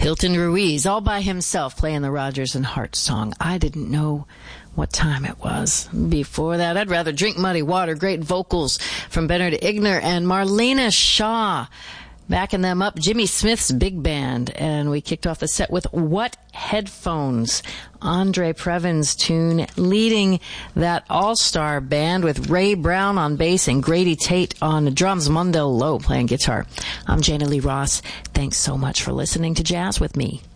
Hilton Ruiz, all by himself, playing the Rodgers and Hart song. I didn't know what time it was. Before that, I'd rather drink muddy water. Great vocals from Bernard Igner and Marlena Shaw. Backing them up, Jimmy Smith's big band. And we kicked off the set with What Headphones? Andre Previn's tune, leading that all-star band with Ray Brown on bass and Grady Tate on drums, Mundell Lowe playing guitar. I'm Jana Lee Ross. Thanks so much for listening to Jazz with Me.